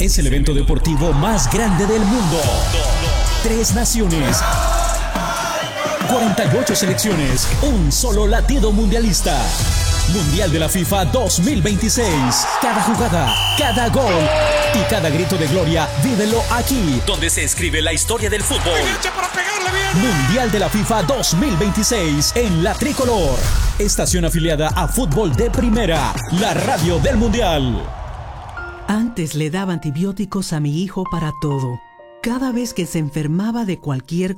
Es el evento deportivo más grande del mundo. 3 naciones, 48 selecciones, un solo latido mundialista. Mundial de la FIFA 2026. Cada jugada, cada gol y cada grito de gloria, vívelo aquí, donde se escribe la historia del fútbol. Mundial de la FIFA 2026 en La Tricolor. Estación afiliada a Fútbol de Primera, la radio del Mundial. Antes le daba antibióticos a mi hijo para todo. Cada vez que se enfermaba de cualquier